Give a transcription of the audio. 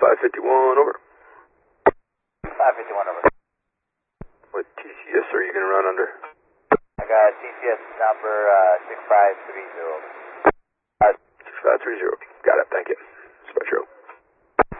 551, over. 551, over. What TCS are you going to run under? I got TCS number 6530. 6530.